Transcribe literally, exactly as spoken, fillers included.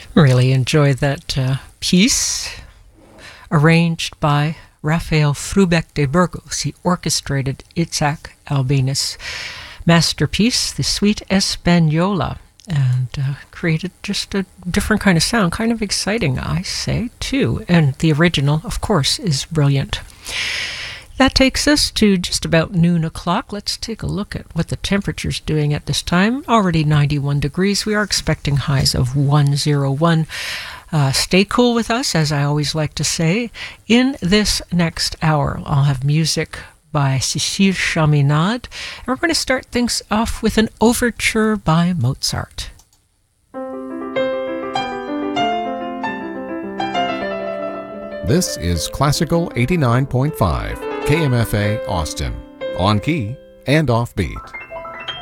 Really enjoyed that uh, piece, arranged by Rafael Frubeck de Burgos. He orchestrated Itzhak Albéniz' masterpiece, the Suite Española, and uh, created just a different kind of sound, kind of exciting, I say, too. And the original, of course, is brilliant. That takes us to just about noon o'clock. Let's take a look at what the temperature's doing at this time. Already ninety-one degrees. We are expecting highs of one oh one. Uh, stay cool with us, as I always like to say. In this next hour, I'll have music by Cécile Chaminade, and we're going to start things off with an overture by Mozart. This is Classical eighty-nine point five, K M F A Austin, on key and offbeat.